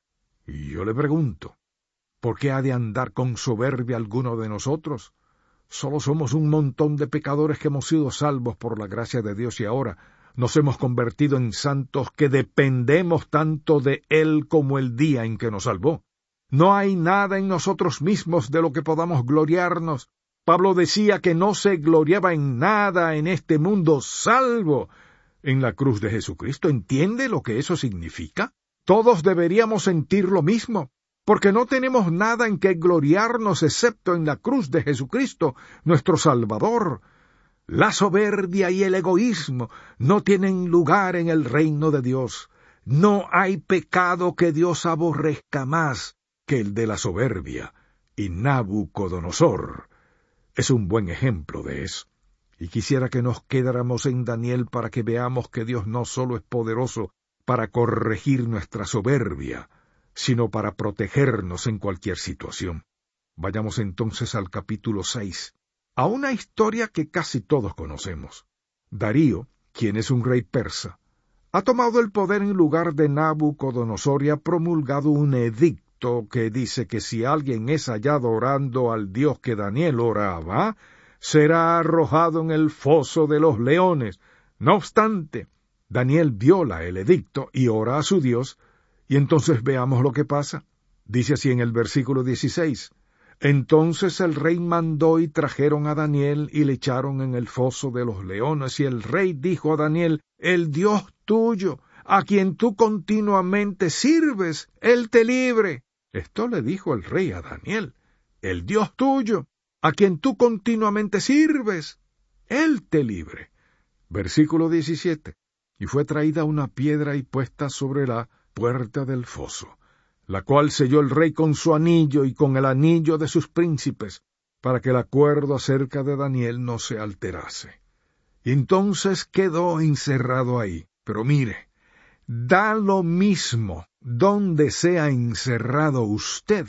Y yo le pregunto, ¿por qué ha de andar con soberbia alguno de nosotros? Solo somos un montón de pecadores que hemos sido salvos por la gracia de Dios y ahora nos hemos convertido en santos que dependemos tanto de Él como el día en que nos salvó. No hay nada en nosotros mismos de lo que podamos gloriarnos. Pablo decía que no se gloriaba en nada en este mundo, salvo en la cruz de Jesucristo. ¿Entiende lo que eso significa? Todos deberíamos sentir lo mismo, porque no tenemos nada en que gloriarnos excepto en la cruz de Jesucristo, nuestro Salvador. La soberbia y el egoísmo no tienen lugar en el reino de Dios. No hay pecado que Dios aborrezca más que el de la soberbia, y Nabucodonosor es un buen ejemplo de eso. Y quisiera que nos quedáramos en Daniel para que veamos que Dios no solo es poderoso para corregir nuestra soberbia, sino para protegernos en cualquier situación. Vayamos entonces al capítulo seis. A una historia que casi todos conocemos. Darío, quien es un rey persa, ha tomado el poder en lugar de Nabucodonosor y ha promulgado un edicto que dice que si alguien es hallado orando al Dios que Daniel oraba, será arrojado en el foso de los leones. No obstante, Daniel viola el edicto y ora a su Dios, y entonces veamos lo que pasa. Dice así en el versículo dieciséis. Entonces el rey mandó y trajeron a Daniel y le echaron en el foso de los leones, y el rey dijo a Daniel, el Dios tuyo, a quien tú continuamente sirves, él te libre. Esto le dijo el rey a Daniel, el Dios tuyo, a quien tú continuamente sirves, él te libre. Versículo diecisiete. Y fue traída una piedra y puesta sobre la puerta del foso, la cual selló el rey con su anillo y con el anillo de sus príncipes, para que el acuerdo acerca de Daniel no se alterase. Y entonces quedó encerrado ahí. Pero mire, da lo mismo donde sea encerrado usted,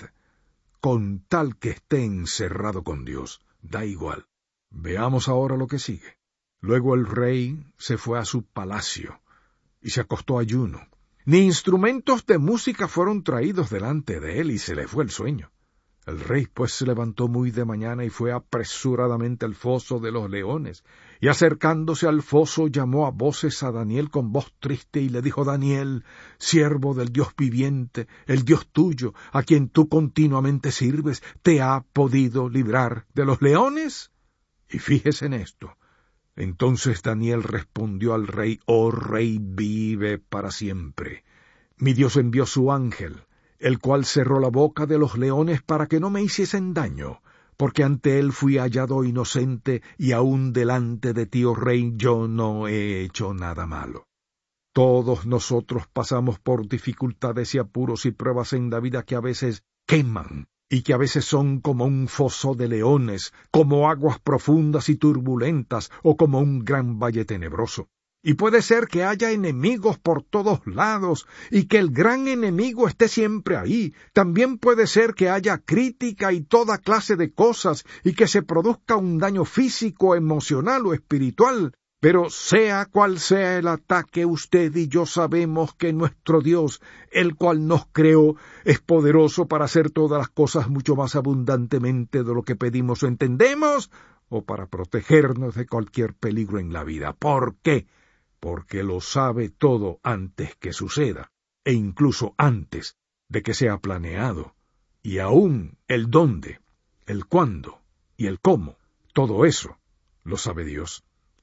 con tal que esté encerrado con Dios. Da igual. Veamos ahora lo que sigue. Luego el rey se fue a su palacio y se acostó ayuno. Ni instrumentos de música fueron traídos delante de él, y se le fue el sueño. El rey pues se levantó muy de mañana y fue apresuradamente al foso de los leones, y acercándose al foso llamó a voces a Daniel con voz triste y le dijo, Daniel, siervo del Dios viviente, el Dios tuyo, a quien tú continuamente sirves, ¿te ha podido librar de los leones? Y fíjese en esto. Entonces Daniel respondió al rey, oh rey, vive para siempre. Mi Dios envió su ángel, el cual cerró la boca de los leones para que no me hiciesen daño, porque ante él fui hallado inocente, y aun delante de ti, oh rey, yo no he hecho nada malo. Todos nosotros pasamos por dificultades y apuros y pruebas en la vida que a veces queman, y que a veces son como un foso de leones, como aguas profundas y turbulentas, o como un gran valle tenebroso. Y puede ser que haya enemigos por todos lados, y que el gran enemigo esté siempre ahí. También puede ser que haya crítica y toda clase de cosas, y que se produzca un daño físico, emocional o espiritual. Pero sea cual sea el ataque, usted y yo sabemos que nuestro Dios, el cual nos creó, es poderoso para hacer todas las cosas mucho más abundantemente de lo que pedimos o entendemos, o para protegernos de cualquier peligro en la vida. ¿Por qué? Porque lo sabe todo antes que suceda, e incluso antes de que sea planeado. Y aún el dónde, el cuándo y el cómo, todo eso lo sabe Dios.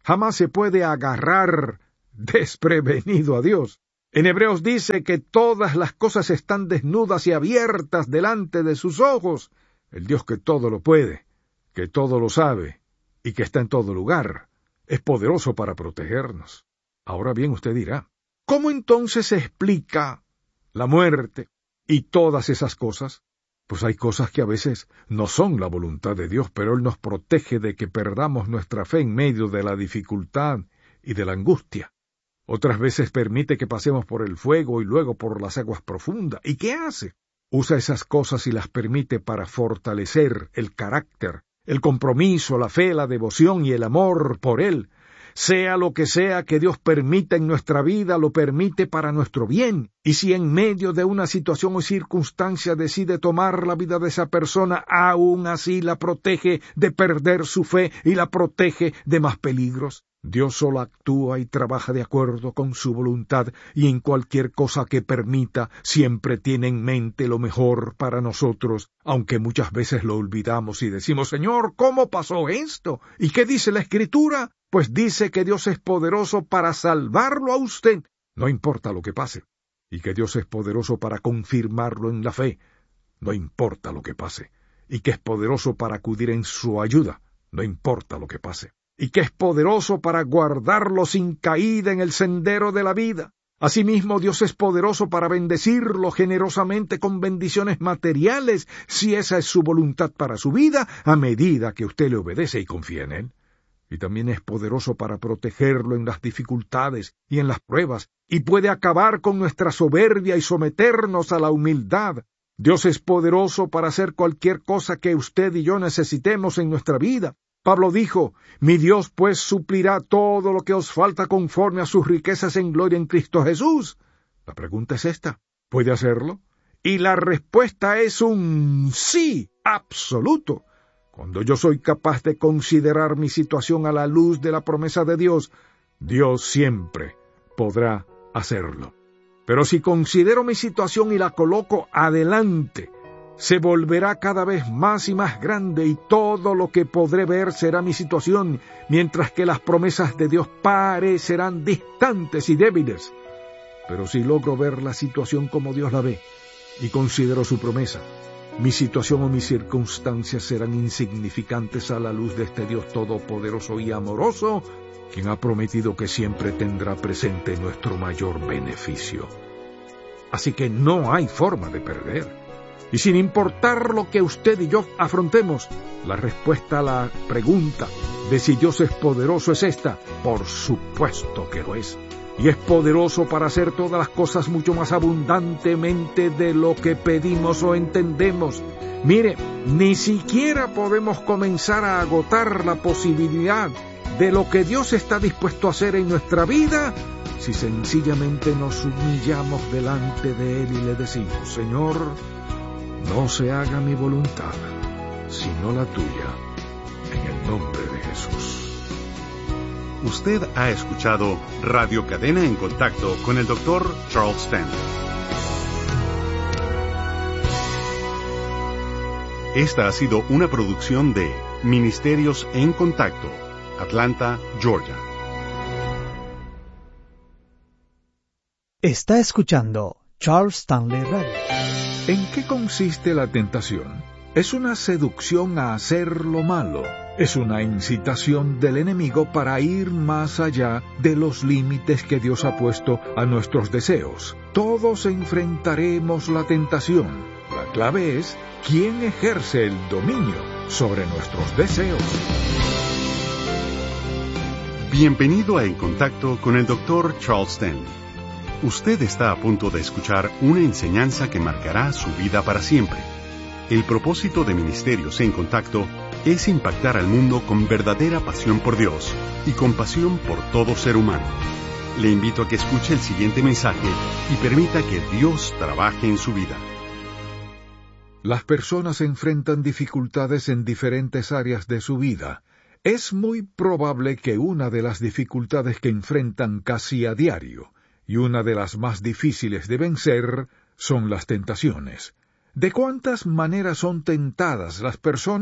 Jamás se puede agarrar desprevenido a Dios. En Hebreos dice que todas las cosas están desnudas y abiertas delante de sus ojos. El Dios que todo lo puede, que todo lo sabe y que está en todo lugar, es poderoso para protegernos. Ahora bien, usted dirá, ¿cómo entonces se explica la muerte y todas esas cosas? Pues hay cosas que a veces no son la voluntad de Dios, pero Él nos protege de que perdamos nuestra fe en medio de la dificultad y de la angustia. Otras veces permite que pasemos por el fuego y luego por las aguas profundas. ¿Y qué hace? Usa esas cosas y las permite para fortalecer el carácter, el compromiso, la fe, la devoción y el amor por Él. Sea lo que sea que Dios permita en nuestra vida, lo permite para nuestro bien. Y si en medio de una situación o circunstancia decide tomar la vida de esa persona, aún así la protege de perder su fe y la protege de más peligros. Dios solo actúa y trabaja de acuerdo con su voluntad, y en cualquier cosa que permita siempre tiene en mente lo mejor para nosotros, aunque muchas veces lo olvidamos y decimos, Señor, ¿cómo pasó esto? ¿Y qué dice la Escritura? Pues dice que Dios es poderoso para salvarlo a usted, no importa lo que pase, y que Dios es poderoso para confirmarlo en la fe, no importa lo que pase, y que es poderoso para acudir en su ayuda, no importa lo que pase, y que es poderoso para guardarlo sin caída en el sendero de la vida. Asimismo, Dios es poderoso para bendecirlo generosamente con bendiciones materiales, si esa es su voluntad para su vida, a medida que usted le obedece y confía en Él. Y también es poderoso para protegerlo en las dificultades y en las pruebas, y puede acabar con nuestra soberbia y someternos a la humildad. Dios es poderoso para hacer cualquier cosa que usted y yo necesitemos en nuestra vida. Pablo dijo, mi Dios pues suplirá todo lo que os falta conforme a sus riquezas en gloria en Cristo Jesús. La pregunta es esta, ¿puede hacerlo? Y la respuesta es un sí absoluto. Cuando yo soy capaz de considerar mi situación a la luz de la promesa de Dios, Dios siempre podrá hacerlo. Pero si considero mi situación y la coloco adelante, se volverá cada vez más y más grande, y todo lo que podré ver será mi situación, mientras que las promesas de Dios parecerán distantes y débiles. Pero si logro ver la situación como Dios la ve, y considero su promesa, mi situación o mis circunstancias serán insignificantes a la luz de este Dios todopoderoso y amoroso, quien ha prometido que siempre tendrá presente nuestro mayor beneficio. Así que no hay forma de perder. Y sin importar lo que usted y yo afrontemos, la respuesta a la pregunta de si Dios es poderoso es esta: por supuesto que lo es. Y es poderoso para hacer todas las cosas mucho más abundantemente de lo que pedimos o entendemos. Mire, ni siquiera podemos comenzar a agotar la posibilidad de lo que Dios está dispuesto a hacer en nuestra vida si sencillamente nos humillamos delante de Él y le decimos, Señor, no se haga mi voluntad, sino la tuya, en el nombre de Jesús. Usted ha escuchado Radio Cadena en Contacto con el doctor Charles Stanley. Esta ha sido una producción de Ministerios en Contacto, Atlanta, Georgia. Está escuchando Charles Stanley Radio. ¿En qué consiste la tentación? Es una seducción a hacer lo malo. Es una incitación del enemigo para ir más allá de los límites que Dios ha puesto a nuestros deseos. Todos enfrentaremos la tentación. La clave es quién ejerce el dominio sobre nuestros deseos. Bienvenido a En Contacto con el doctor Charles Stanley. Usted está a punto de escuchar una enseñanza que marcará su vida para siempre. El propósito de Ministerios en Contacto es impactar al mundo con verdadera pasión por Dios y compasión por todo ser humano. Le invito a que escuche el siguiente mensaje y permita que Dios trabaje en su vida. Las personas enfrentan dificultades en diferentes áreas de su vida. Es muy probable que una de las dificultades que enfrentan casi a diario, y una de las más difíciles de vencer, son las tentaciones. ¿De cuántas maneras son tentadas las personas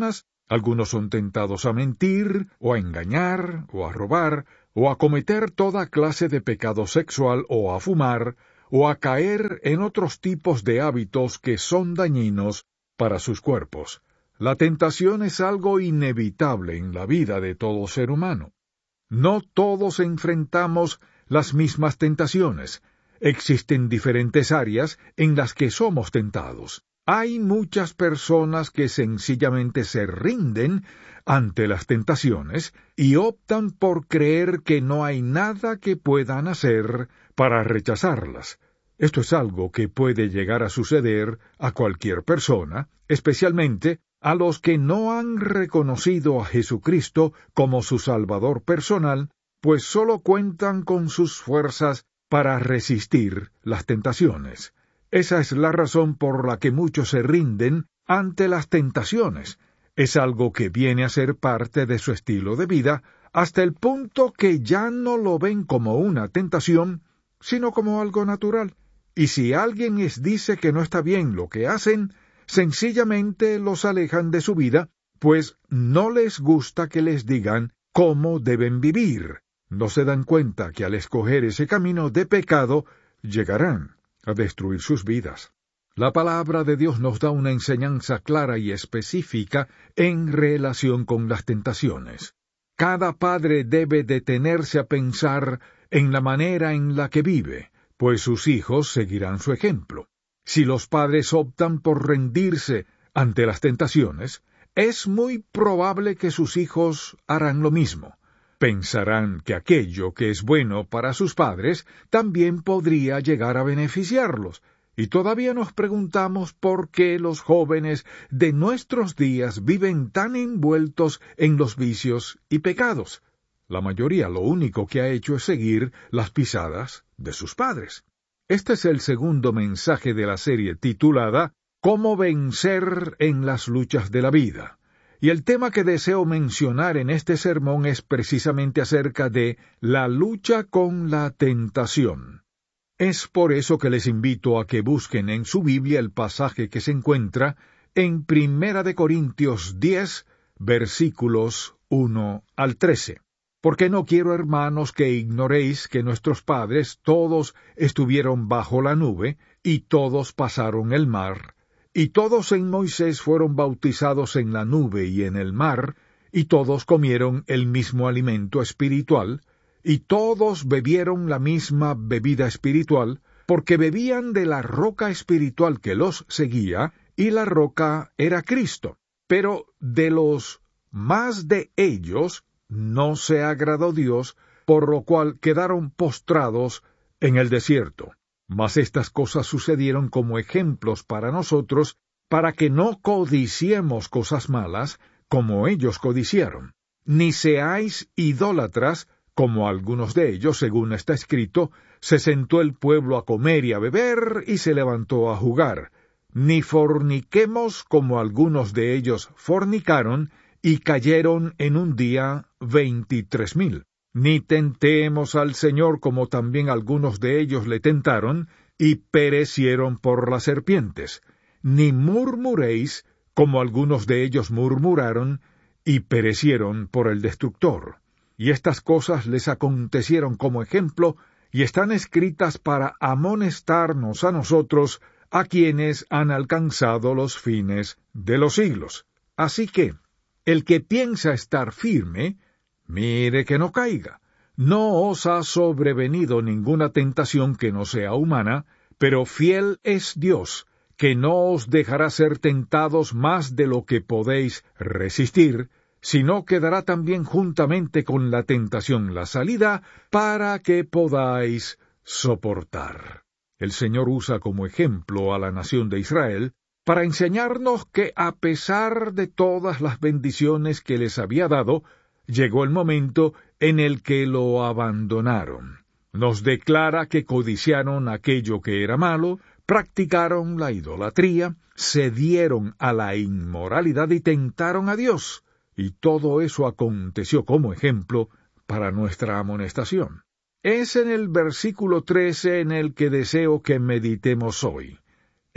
Algunos son tentados a mentir, o a engañar, o a robar, o a cometer toda clase de pecado sexual, o a fumar, o a caer en otros tipos de hábitos que son dañinos para sus cuerpos. La tentación es algo inevitable en la vida de todo ser humano. No todos enfrentamos las mismas tentaciones. Existen diferentes áreas en las que somos tentados. Hay muchas personas que sencillamente se rinden ante las tentaciones y optan por creer que no hay nada que puedan hacer para rechazarlas. Esto es algo que puede llegar a suceder a cualquier persona, especialmente a los que no han reconocido a Jesucristo como su Salvador personal, pues solo cuentan con sus fuerzas para resistir las tentaciones. Esa es la razón por la que muchos se rinden ante las tentaciones. Es algo que viene a ser parte de su estilo de vida, hasta el punto que ya no lo ven como una tentación, sino como algo natural. Y si alguien les dice que no está bien lo que hacen, sencillamente los alejan de su vida, pues no les gusta que les digan cómo deben vivir. No se dan cuenta que al escoger ese camino de pecado, llegarán a destruir sus vidas. La palabra de Dios nos da una enseñanza clara y específica en relación con las tentaciones. Cada padre debe detenerse a pensar en la manera en la que vive, pues sus hijos seguirán su ejemplo. Si los padres optan por rendirse ante las tentaciones, es muy probable que sus hijos harán lo mismo. Pensarán que aquello que es bueno para sus padres también podría llegar a beneficiarlos, y todavía nos preguntamos por qué los jóvenes de nuestros días viven tan envueltos en los vicios y pecados. La mayoría lo único que ha hecho es seguir las pisadas de sus padres. Este es el segundo mensaje de la serie titulada «Cómo vencer en las luchas de la vida». Y el tema que deseo mencionar en este sermón es precisamente acerca de la lucha con la tentación. Es por eso que les invito a que busquen en su Biblia el pasaje que se encuentra en Primera de Corintios diez, versículos uno al trece. Porque no quiero, hermanos, que ignoréis que nuestros padres todos estuvieron bajo la nube, y todos pasaron el mar, y todos en Moisés fueron bautizados en la nube y en el mar, y todos comieron el mismo alimento espiritual, y todos bebieron la misma bebida espiritual, porque bebían de la roca espiritual que los seguía, y la roca era Cristo. Pero de los más de ellos no se agradó Dios, por lo cual quedaron postrados en el desierto. Mas estas cosas sucedieron como ejemplos para nosotros, para que no codiciemos cosas malas, como ellos codiciaron. Ni seáis idólatras, como algunos de ellos, según está escrito, se sentó el pueblo a comer y a beber, y se levantó a jugar. Ni forniquemos, como algunos de ellos fornicaron, y cayeron en un día veintitrés mil. Ni tentemos al Señor como también algunos de ellos le tentaron, y perecieron por las serpientes. Ni murmuréis como algunos de ellos murmuraron, y perecieron por el destructor. Y estas cosas les acontecieron como ejemplo, y están escritas para amonestarnos a nosotros, a quienes han alcanzado los fines de los siglos. Así que, el que piensa estar firme, mire que no caiga. No os ha sobrevenido ninguna tentación que no sea humana, pero fiel es Dios, que no os dejará ser tentados más de lo que podéis resistir, sino que dará también juntamente con la tentación la salida, para que podáis soportar. El Señor usa como ejemplo a la nación de Israel, para enseñarnos que a pesar de todas las bendiciones que les había dado, llegó el momento en el que lo abandonaron. Nos declara que codiciaron aquello que era malo, practicaron la idolatría, cedieron a la inmoralidad y tentaron a Dios. Y todo eso aconteció como ejemplo para nuestra amonestación. Es en el versículo trece en el que deseo que meditemos hoy.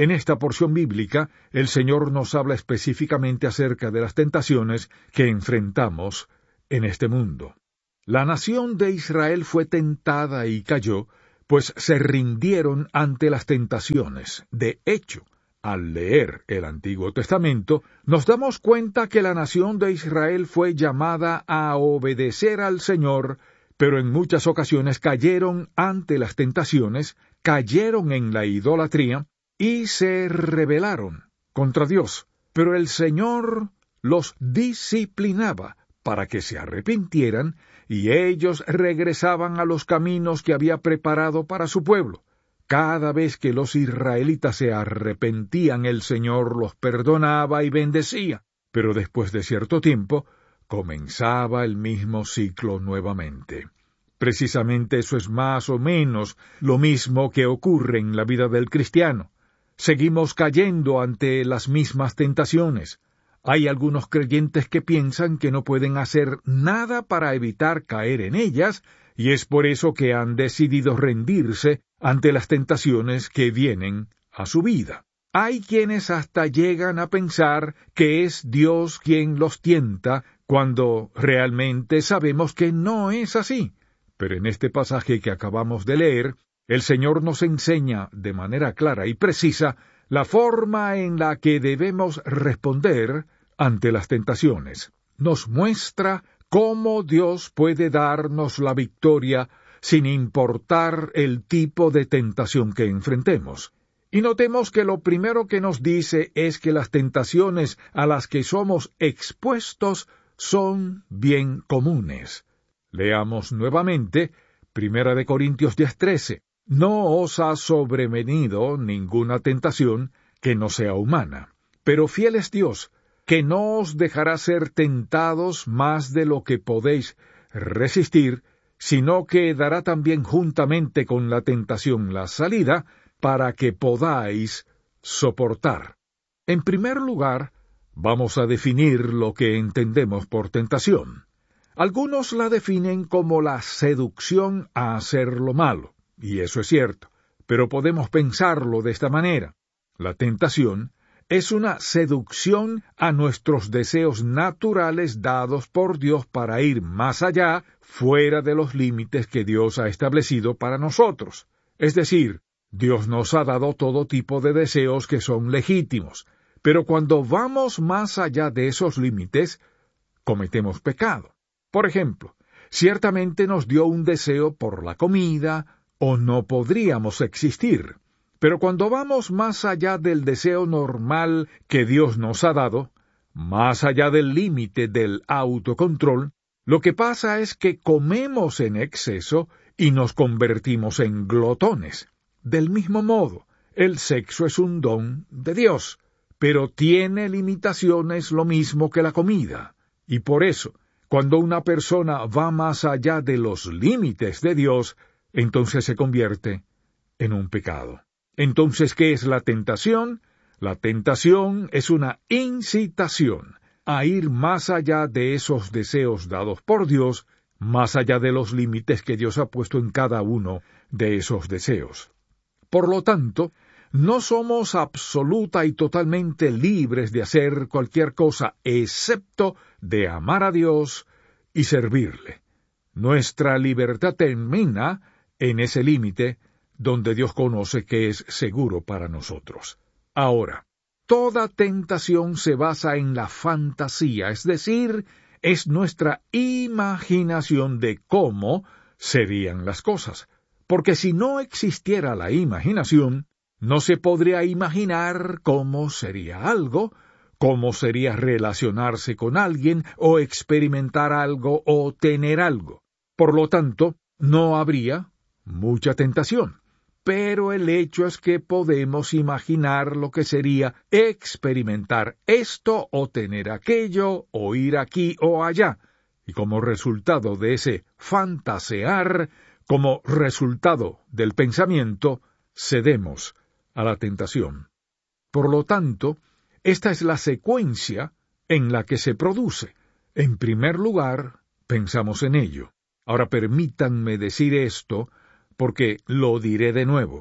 En esta porción bíblica, el Señor nos habla específicamente acerca de las tentaciones que enfrentamos en este mundo. La nación de Israel fue tentada y cayó, pues se rindieron ante las tentaciones. De hecho, al leer el Antiguo Testamento, nos damos cuenta que la nación de Israel fue llamada a obedecer al Señor, pero en muchas ocasiones cayeron ante las tentaciones, cayeron en la idolatría y se rebelaron contra Dios. Pero el Señor los disciplinaba para que se arrepintieran, y ellos regresaban a los caminos que había preparado para su pueblo. Cada vez que los israelitas se arrepentían, el Señor los perdonaba y bendecía, pero después de cierto tiempo, comenzaba el mismo ciclo nuevamente. Precisamente eso es más o menos lo mismo que ocurre en la vida del cristiano. Seguimos cayendo ante las mismas tentaciones. Hay algunos creyentes que piensan que no pueden hacer nada para evitar caer en ellas, y es por eso que han decidido rendirse ante las tentaciones que vienen a su vida. Hay quienes hasta llegan a pensar que es Dios quien los tienta, cuando realmente sabemos que no es así. Pero en este pasaje que acabamos de leer, el Señor nos enseña de manera clara y precisa la forma en la que debemos responder ante las tentaciones. Nos muestra cómo Dios puede darnos la victoria sin importar el tipo de tentación que enfrentemos. Y notemos que lo primero que nos dice es que las tentaciones a las que somos expuestos son bien comunes. Leamos nuevamente Primera de Corintios diez trece. No os ha sobrevenido ninguna tentación que no sea humana, pero fiel es Dios, que no os dejará ser tentados más de lo que podéis resistir, sino que dará también juntamente con la tentación la salida, para que podáis soportar. En primer lugar, vamos a definir lo que entendemos por tentación. Algunos la definen como la seducción a hacer lo malo, y eso es cierto, pero podemos pensarlo de esta manera. La tentación es una seducción a nuestros deseos naturales dados por Dios para ir más allá, fuera de los límites que Dios ha establecido para nosotros. Es decir, Dios nos ha dado todo tipo de deseos que son legítimos, pero cuando vamos más allá de esos límites, cometemos pecado. Por ejemplo, ciertamente nos dio un deseo por la comida, o no podríamos existir. Pero cuando vamos más allá del deseo normal que Dios nos ha dado, más allá del límite del autocontrol, lo que pasa es que comemos en exceso y nos convertimos en glotones. Del mismo modo, el sexo es un don de Dios, pero tiene limitaciones lo mismo que la comida. Y por eso, cuando una persona va más allá de los límites de Dios, entonces se convierte en un pecado. Entonces, ¿qué es la tentación? La tentación es una incitación a ir más allá de esos deseos dados por Dios, más allá de los límites que Dios ha puesto en cada uno de esos deseos. Por lo tanto, no somos absoluta y totalmente libres de hacer cualquier cosa, excepto de amar a Dios y servirle. Nuestra libertad termina en ese límite donde Dios conoce que es seguro para nosotros. Ahora, toda tentación se basa en la fantasía, es decir, es nuestra imaginación de cómo serían las cosas. Porque si no existiera la imaginación, no se podría imaginar cómo sería algo, cómo sería relacionarse con alguien, o experimentar algo, o tener algo. Por lo tanto, no habría mucha tentación. Pero el hecho es que podemos imaginar lo que sería experimentar esto o tener aquello o ir aquí o allá. Y como resultado de ese fantasear, como resultado del pensamiento, cedemos a la tentación. Por lo tanto, esta es la secuencia en la que se produce. En primer lugar, pensamos en ello. Ahora permítanme decir esto, porque lo diré de nuevo.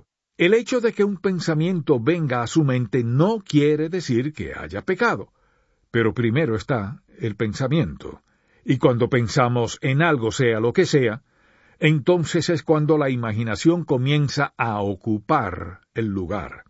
El hecho de que un pensamiento venga a su mente no quiere decir que haya pecado, pero primero está el pensamiento, y cuando pensamos en algo sea lo que sea, entonces es cuando la imaginación comienza a ocupar el lugar.